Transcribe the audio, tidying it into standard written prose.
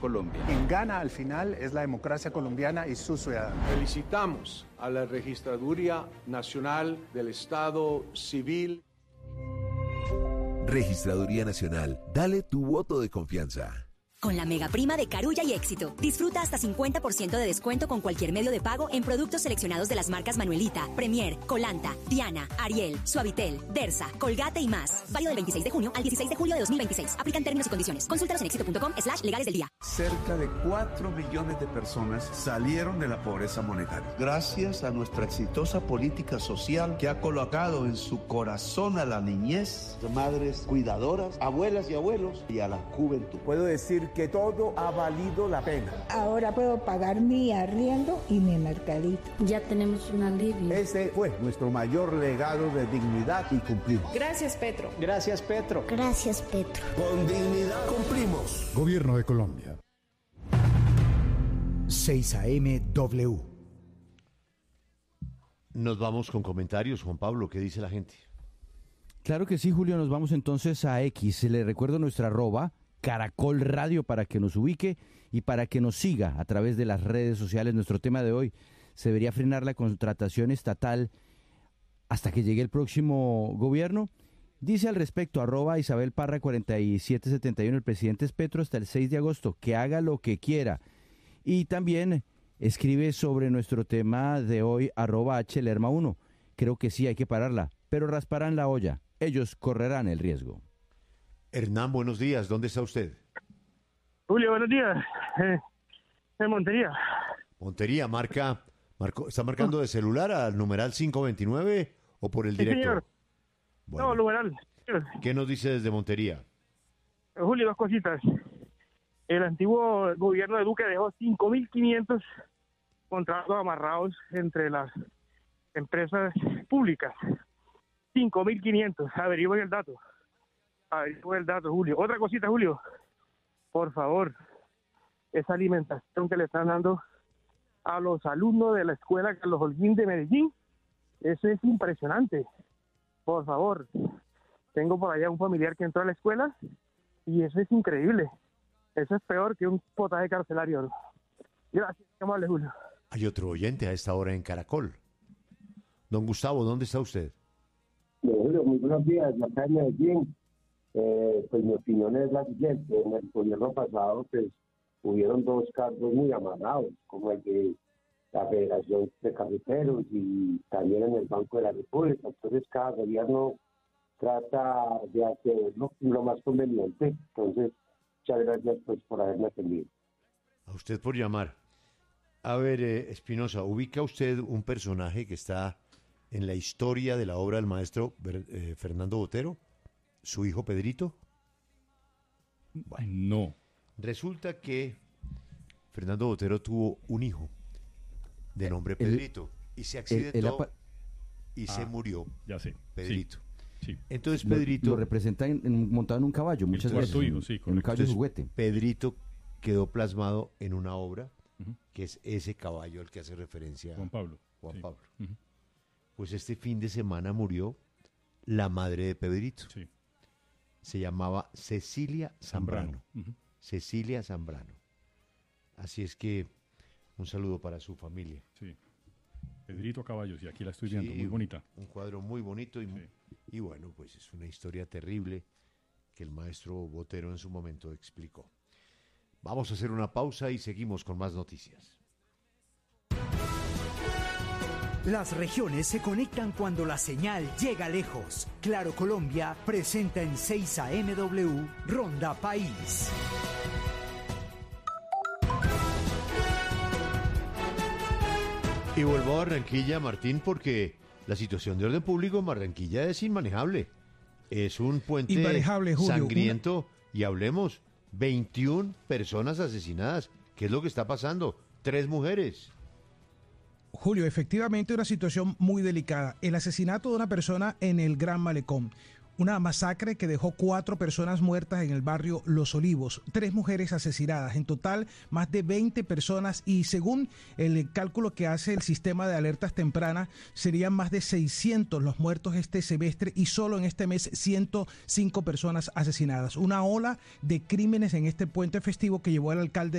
Colombia. Quien gana al final es la democracia colombiana y sus ciudadanos. Felicitamos a la Registraduría Nacional del Estado Civil. Registraduría Nacional, dale tu voto de confianza. Con la mega prima de Carulla y Éxito, disfruta hasta 50% de descuento con cualquier medio de pago en productos seleccionados de las marcas Manuelita, Premier, Colanta, Diana, Ariel, Suavitel, Dersa, Colgate y más. Válido del 26 de junio al 16 de julio de 2026. Aplican términos y condiciones. Consúltalos en éxito.com/legales del día. Cerca de 4 millones de personas salieron de la pobreza monetaria. Gracias a nuestra exitosa política social que ha colocado en su corazón a la niñez, madres cuidadoras, abuelas y abuelos y a la juventud. Puedo decir que todo ha valido la pena. Ahora puedo pagar mi arriendo y mi mercadito. Ya tenemos un alivio. Ese fue nuestro mayor legado de dignidad y cumplimos. Gracias, Petro. Gracias, Petro. Gracias, Petro. Con dignidad cumplimos. Gobierno de Colombia. 6 AM W. Nos vamos con comentarios, Juan Pablo, ¿qué dice la gente? Claro que sí, Julio, nos vamos entonces a X. Le recuerdo nuestra @ Caracol Radio para que nos ubique y para que nos siga a través de las redes sociales. Nuestro tema de hoy: ¿se debería frenar la contratación estatal hasta que llegue el próximo gobierno? Dice al respecto @Isabel Parra 4771, el presidente es Petro hasta el 6 de agosto, que haga lo que quiera. Y también escribe sobre nuestro tema de hoy @HLerma1, creo que sí hay que pararla, pero rasparán la olla, ellos correrán el riesgo. Hernán, buenos días. ¿Dónde está usted? Julio, buenos días. En Montería. Montería, ¿está marcando de celular al numeral 529 o por el directo? Sí, señor. Bueno. No, numeral. ¿Qué nos dice desde Montería? Julio, dos cositas. El antiguo gobierno de Duque dejó 5.500 contratos amarrados entre las empresas públicas. 5.500. Averigüen el dato. Julio. Otra cosita, Julio. Por favor, esa alimentación que le están dando a los alumnos de la escuela Carlos Holguín de Medellín, eso es impresionante. Por favor, tengo por allá un familiar que entró a la escuela y eso es increíble. Eso es peor que un potaje carcelario. Gracias, qué amable, Julio. Hay otro oyente a esta hora en Caracol. Don Gustavo, ¿dónde está usted? Julio, muy buenos días, acá en Medellín. Pues mi opinión es la siguiente: en el gobierno pasado pues hubieron dos cargos muy amarrados, como el de la Federación de Carreteros y también en el Banco de la República. Entonces cada gobierno trata de hacer lo más conveniente. Entonces, muchas gracias pues por haberme atendido. A usted por llamar. A ver, Espinosa, ¿ubica usted un personaje que está en la historia de la obra del maestro Fernando Botero? ¿Su hijo Pedrito? Bueno, no. Resulta que Fernando Botero tuvo un hijo de nombre Pedrito y se accidentó y se murió. Ya sé. Pedrito. Sí. Entonces Pedrito lo representa montado en un caballo muchas veces. Hijo, sí, en un caballo de juguete. Pedrito quedó plasmado en una obra que es ese caballo al que hace referencia Juan Pablo. Pablo. Pues este fin de semana murió la madre de Pedrito. Sí. Se llamaba Cecilia Zambrano. Cecilia Zambrano. Así es que un saludo para su familia. Sí. Pedrito a caballos, y aquí la estoy viendo, muy bonita. Un cuadro muy bonito y bueno, pues es una historia terrible que el maestro Botero en su momento explicó. Vamos a hacer una pausa y seguimos con más noticias. Las regiones se conectan cuando la señal llega lejos. Claro Colombia presenta en 6 AMW Ronda País. Y vuelvo a Barranquilla, Martín, porque la situación de orden público en Barranquilla es inmanejable. Es un puente Julio, sangriento y hablemos, 21 personas asesinadas. ¿Qué es lo que está pasando? 3 mujeres. Julio, efectivamente una situación muy delicada. El asesinato de una persona en el Gran Malecón. Una masacre que dejó 4 personas muertas en el barrio Los Olivos, 3 mujeres asesinadas, en total más de 20 personas y según el cálculo que hace el sistema de alertas tempranas serían más de 600 los muertos este semestre y solo en este mes 105 personas asesinadas. Una ola de crímenes en este puente festivo que llevó al alcalde